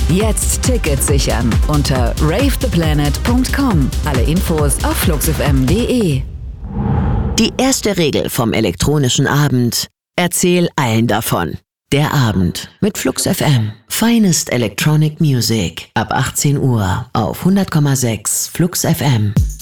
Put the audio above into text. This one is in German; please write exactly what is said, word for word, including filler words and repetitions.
Jetzt Tickets sichern unter rave the planet punkt com. Alle Infos auf fluxfm punkt de. Die erste Regel vom elektronischen Abend: Erzähl allen davon. Der Abend mit Flux F M. Finest Electronic Music. Ab achtzehn Uhr auf hundert Komma sechs Flux F M.